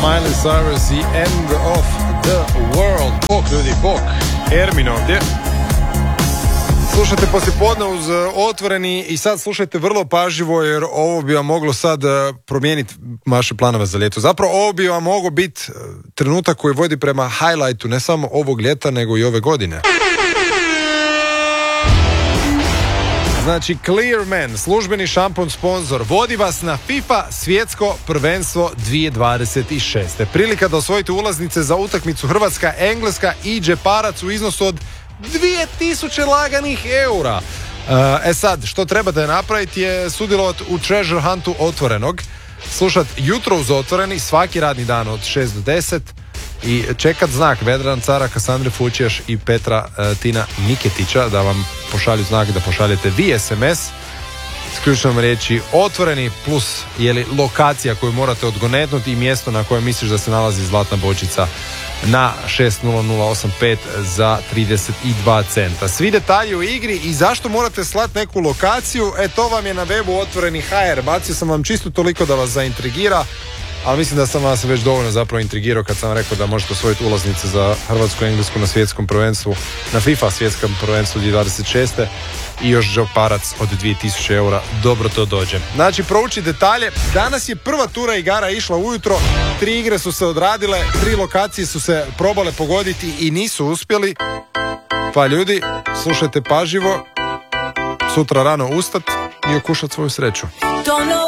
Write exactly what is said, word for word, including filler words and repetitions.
Miley Cyrus i End of the World. Bok, ljudi, bok. Ermin ovdje. Slušajte poslijepodne uz Otvoreni i sad slušajte vrlo pažljivo jer ovo bi vam moglo sad promijeniti vaše planove za ljeto. Zapravo ovo bi vam moglo biti trenutak koji vodi prema highlightu ne samo ovog ljeta nego i ove godine. Znači Clear Man, službeni šampon sponsor, vodi vas na FIFA svjetsko prvenstvo dvije tisuće dvadeset šeste. Prilika da osvojite ulaznice za utakmicu Hrvatska-Engleska i džeparac u iznosu od dvije tisuće laganih eura. E sad, što trebate napraviti je sudjelovati u treasure huntu Otvorenog, slušat jutro uz Otvoreni svaki radni dan od šest do deset i čekat znak Vedran Cara, Kasandre Fučijaš i Petra uh, Tina Niketića da vam pošalju znak da pošaljete vi es em es s ključnom riječi Otvoreni plus jeli lokacija koju morate odgonetnuti i mjesto na kojem misliš da se nalazi zlatna bočica na šest nula nula osam pet za trideset dva centa. Svi detalji u igri i zašto morate slati neku lokaciju, e to vam je na webu Otvoreni ha er. Bacio sam vam čisto toliko da vas zaintrigira, ali mislim da sam vas već dovoljno zapravo intrigirao kad sam rekao da možete osvojiti ulaznice za Hrvatsku i Englesku na svjetskom prvenstvu, na FIFA svjetskom prvenstvu dvije tisuće dvadeset šeste i još džeparac od dvije tisuće eura. Dobro to dođe. Znači, prouči detalje. Danas je prva tura igara išla ujutro, tri igre su se odradile, tri lokacije su se probale pogoditi i nisu uspjeli. Pa ljudi, slušajte pažljivo, sutra rano ustat i okušat svoju sreću.